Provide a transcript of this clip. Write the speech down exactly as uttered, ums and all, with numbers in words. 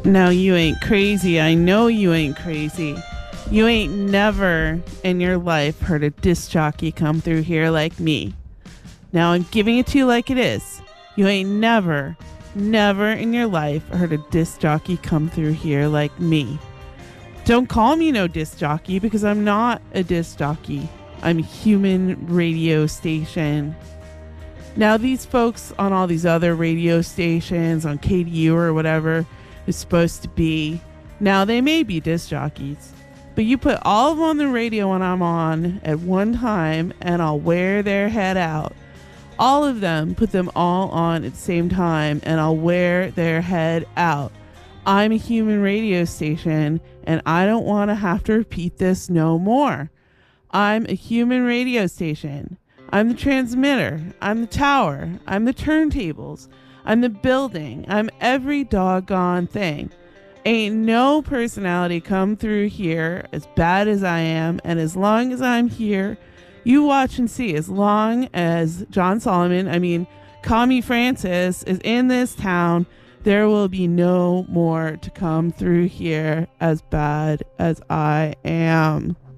No, you ain't crazy. I know you ain't crazy. You ain't never in your life heard a disc jockey come through here like me. Now I'm giving it to you like it is. You ain't never, never in your life heard a disc jockey come through here like me. Don't call me no disc jockey because I'm not a disc jockey. I'm a human radio station. Now these folks on all these other radio stations, on K D U or whatever, is supposed to be, now they may be disc jockeys, but you put all of them on the radio when I'm on at one time and I'll wear their head out. All of them, put them all on at the same time and I'll wear their head out. I'm a human radio station and I don't want to have to repeat this no more. I'm a human radio station. I'm the transmitter. I'm the tower. I'm the turntables. I'm the building. I'm every doggone thing. Ain't no personality come through here as bad as I am. And as long as I'm here, you watch and see. As long as John Solomon, I mean, Connie Francis is in this town, there will be no more to come through here as bad as I am.